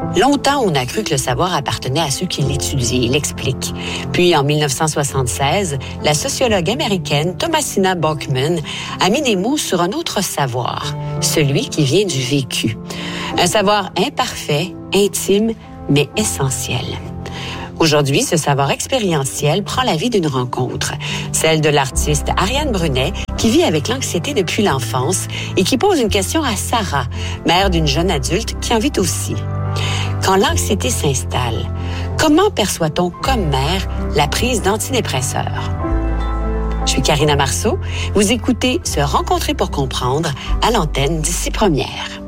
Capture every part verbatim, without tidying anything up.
Longtemps, on a cru que le savoir appartenait à ceux qui l'étudiaient, il explique. Puis, en dix-neuf cent soixante-seize, la sociologue américaine Thomasina Bachmann a mis des mots sur un autre savoir, celui qui vient du vécu. Un savoir imparfait, intime, mais essentiel. Aujourd'hui, ce savoir expérientiel prend la vie d'une rencontre, celle de l'artiste Ariane Brunet, qui vit avec l'anxiété depuis l'enfance et qui pose une question à Sarah, mère d'une jeune adulte qui en vit aussi. Quand l'anxiété s'installe, comment perçoit-on comme mère la prise d'antidépresseurs? Je suis Karina Marceau. Vous écoutez Se rencontrer pour comprendre à l'antenne d'Ici Première.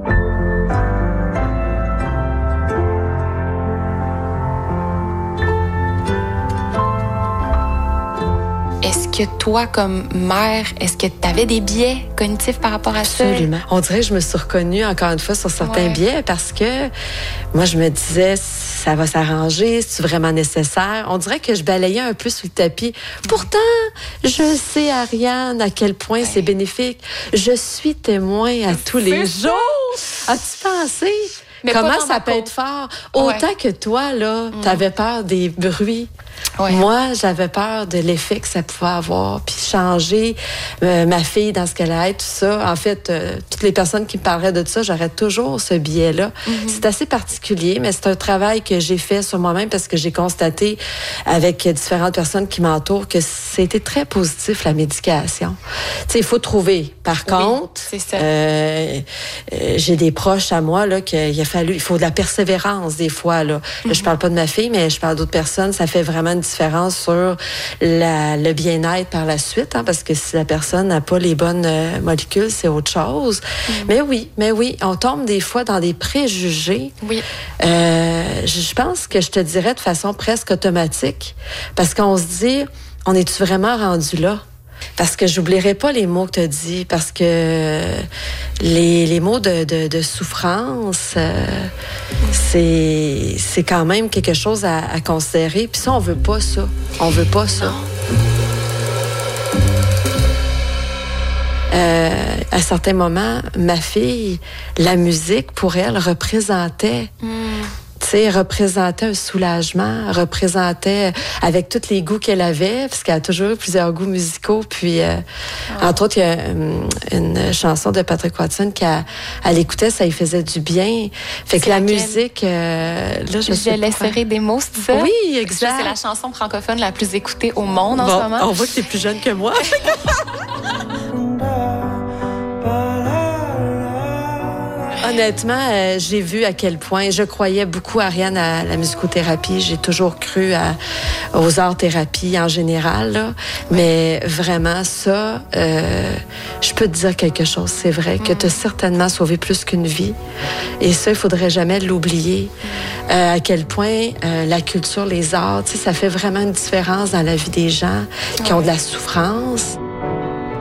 Est-ce que toi, comme mère, est-ce que tu avais des biais cognitifs par rapport à ça? Absolument. On dirait que je me suis reconnue encore une fois sur certains ouais. biais parce que moi, je me disais, ça va s'arranger, c'est vraiment nécessaire. On dirait que je balayais un peu sous le tapis. Pourtant, je sais, Ariane, à quel point ouais. c'est bénéfique. Je suis témoin à tous les jours. As-tu pensé? Mais comment ça peut être fort? Autant ouais. que toi, là, mm. t'avais peur des bruits. Ouais. Moi, j'avais peur de l'effet que ça pouvait avoir, puis changer euh, ma fille dans ce qu'elle allait, tout ça. En fait, euh, toutes les personnes qui me parleraient de ça, j'aurais toujours ce biais-là. Mm-hmm. C'est assez particulier, mais c'est un travail que j'ai fait sur moi-même parce que j'ai constaté avec différentes personnes qui m'entourent que c'était très positif, la médication. Tu sais, il faut trouver. Par oui, contre, c'est ça. Euh, euh, j'ai des proches à moi, là, qu'il a fallu, il faut de la persévérance des fois, là. Mm-hmm. Là, je parle pas de ma fille, mais je parle d'autres personnes. Ça fait vraiment une différence sur la, le bien-être par la suite, hein, parce que si la personne n'a pas les bonnes euh, molécules, c'est autre chose. Mm. Mais oui, mais oui, on tombe des fois dans des préjugés. Oui. Euh, je pense que je te dirais de façon presque automatique, parce qu'on se dit, on est-tu vraiment rendu là? Parce que j'oublierai pas les mots que tu as dit, parce que les, les mots de, de, de souffrance, euh, c'est, c'est quand même quelque chose à, à considérer. Puis ça, on veut pas ça. On veut pas ça. Euh, à certains moments, ma fille, la musique, pour elle, représentait... Mm. Tu sais, représentait un soulagement, représentait avec tous les goûts qu'elle avait, parce qu'elle a toujours eu plusieurs goûts musicaux. Puis, euh, oh. entre autres, il y a une, une chanson de Patrick Watson qu'elle elle écoutait, ça lui faisait du bien. Fait que c'est la laquelle? musique, euh, là, je, je sais laisserai des mots, c'est ça? Oui, exact. C'est la chanson francophone la plus écoutée au monde en bon, ce moment. On voit que t'es plus jeune que moi. Honnêtement, euh, j'ai vu à quel point je croyais beaucoup, Ariane, à la musicothérapie. J'ai toujours cru à, aux arts-thérapies en général. Là. Mais vraiment, ça, euh, je peux te dire quelque chose. C'est vrai mm. que tu as certainement sauvé plus qu'une vie. Et ça, il faudrait jamais l'oublier. Euh, à quel point euh, la culture, les arts, ça fait vraiment une différence dans la vie des gens qui ouais. ont de la souffrance.